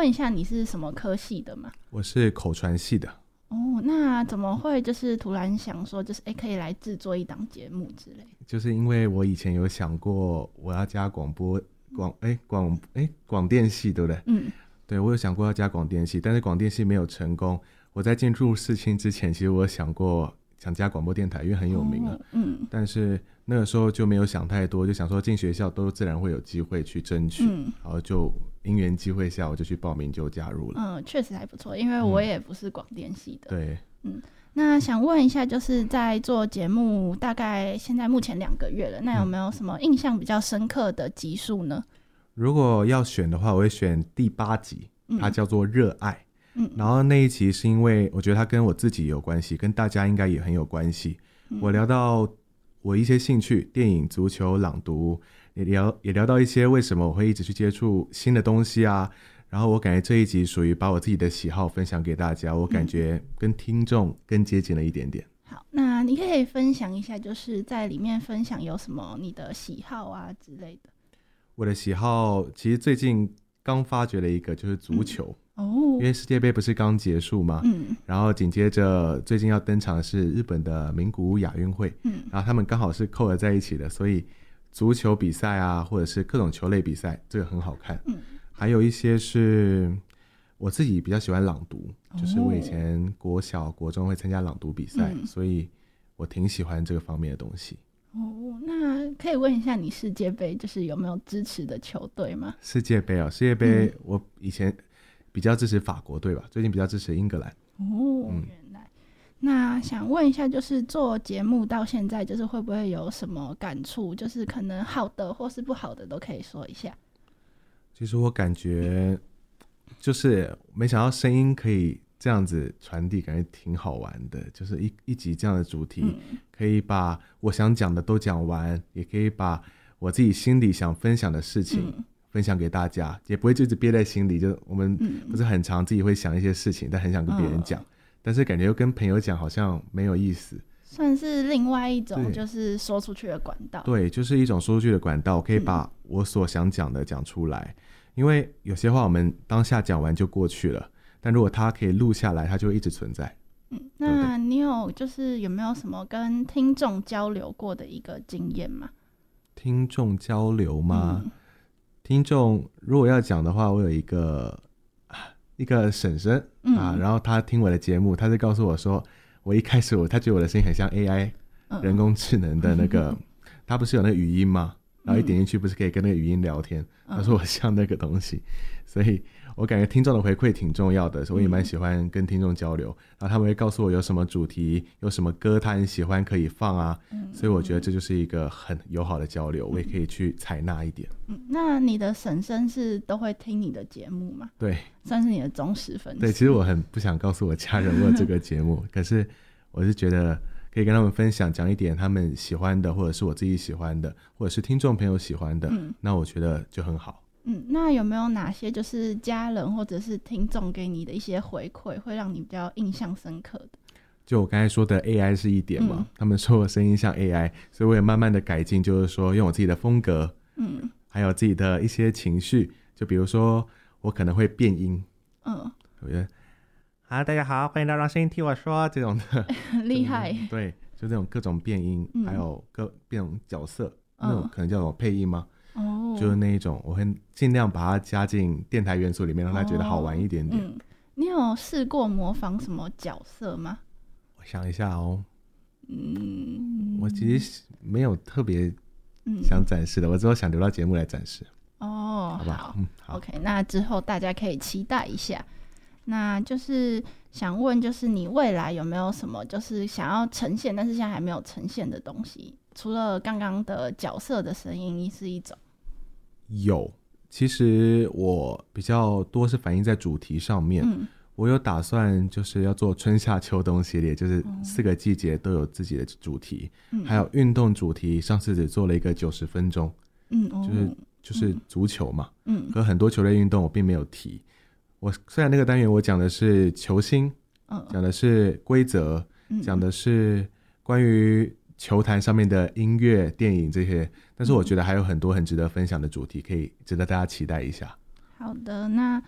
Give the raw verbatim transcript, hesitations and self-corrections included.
问一下你是什么科系的吗？ 我是口传系的。 哦，那怎么会就是突然想说就是哎可以来制作一档节目之类？ 就是因为我以前有想过我要加广播广哎广哎广电系，对不对？ 嗯， 对，我有想过要加广电系，但是广电系没有成功。我在进入世青之前，其实我有想过想加广播电台，因为很有名了。 哦、嗯， 但是那个时候就没有想太多，就想说进学校都自然会有机会去争取， 嗯， 然后就因缘机会下我就去报名就加入了。 嗯，确实还不错，因为我也不是广电系的。 嗯、对， 嗯，那想问一下，就是在做节目大概现在目前两个月了，那有没有什么印象比较深刻的集数呢？ 如果要选的话，我会选第八集，它叫做热爱。 嗯， 然后那一集是因为我觉得它跟我自己有关系，跟大家应该也很有关系。嗯、我聊到我一些兴趣，电影、足球、朗读，也聊也聊到一些为什么我会一直去接触新的东西啊。然后我感觉这一集属于把我自己的喜好分享给大家，我感觉跟听众更接近了一点点。 嗯、好，那你可以分享一下，就是在里面分享有什么你的喜好啊之类的。 我的喜好其实最近刚发掘了一个，就是足球。 嗯哦、 因为世界杯不是刚结束吗？ 嗯， 然后紧接着最近要登场的是日本的名古屋亚运会，嗯，然后他们刚好是扣合在一起的，所以足球比赛啊，或者是各种球类比赛，这个很好看。嗯，还有一些是我自己比较喜欢朗读，哦、就是我以前国小、国中会参加朗读比赛，嗯、所以我挺喜欢这个方面的东西。 哦，那可以问一下你世界杯就是有没有支持的球队吗？ 世界杯啊、哦，世界杯、嗯、我以前比较支持法国队吧，最近比较支持英格兰。 哦，嗯、原来。那想问一下，就是做节目到现在，就是会不会有什么感触？就是可能好的或是不好的都可以说一下。 其实我感觉，就是没想到声音可以这样子传递，感觉挺好玩的。就是一一集这样的主题，嗯、可以把我想讲的都讲完，也可以把我自己心里想分享的事情。嗯分享给大家，也不会就一直憋在心里，就我们不是很常自己会想一些事情，嗯、但很想跟别人讲，嗯、但是感觉又跟朋友讲好像没有意思， 算是另外一种就是说出去的管道。 对，就是一种说出去的管道，可以把我所想讲的讲出来，嗯、因为有些话我们当下讲完就过去了，但如果它可以录下来，它就会一直存在。 嗯，那你有就是有没有什么跟听众交流过的一个经验吗？ 听众交流吗？ 嗯听众如果要讲的话，我有一个一个婶婶、嗯、啊，然后他听我的节目，他就告诉我说，我一开始我他觉得我的声音很像 A I、嗯、人工智能的那个，他不是有那个语音吗？然后一点进去不是可以跟那个语音聊天？嗯、他说我像那个东西，所以我感觉听众的回馈挺重要的，所以我也蛮喜欢跟听众交流、嗯、然后他们会告诉我有什么主题，有什么歌他很喜欢可以放啊、嗯、所以我觉得这就是一个很友好的交流、嗯、我也可以去采纳一点、 嗯、那你的婶婶是都会听你的节目吗？ 对， 算是你的忠实粉丝。 对，其实我很不想告诉我家人我有这个节目可是我是觉得可以跟他们分享，讲一点他们喜欢的，或者是我自己喜欢的，或者是听众朋友喜欢的、嗯、那我觉得就很好。 嗯，那有没有哪些就是家人或者是听众给你的一些回馈会让你比较印象深刻的？ 就我刚才说的 A I 是一点嘛、嗯、他们说我声音像 A I， 所以我也慢慢的改进，就是说用我自己的风格，嗯，还有自己的一些情绪，就比如说我可能会变音，嗯，我觉得啊大家好，欢迎来到让声音替我说这种的厉害， 对，就这种各种变音、嗯、还有各变种角色、嗯、那种可能叫什么配音吗？哦，就是那一种我会尽量把它加进电台元素里面，让他觉得好玩一点点、哦嗯、 你有试过模仿什么角色吗？ 我想一下哦，嗯，我其实没有特别想展示的、嗯、我只有想留到节目来展示。 哦， 好吧， 好、 嗯、好 OK， 那之后大家可以期待一下。那就是想问，就是你未来有没有什么就是想要呈现但是现在还没有呈现的东西？除了刚刚的角色的声音是一种， 有，其实我比较多是反映在主题上面、嗯、我有打算就是要做春夏秋冬系列，就是四个季节都有自己的主题、嗯、还有运动主题，上次只做了一个九十分钟、嗯、就是就是足球嘛，嗯，可很多球类运动我并没有提。我虽然那个单元我讲的是球星、嗯、讲的是规则、嗯、讲的是关于球坛上面的音乐、电影这些，但是我觉得还有很多很值得分享的主题，可以值得大家期待一下。 好的，那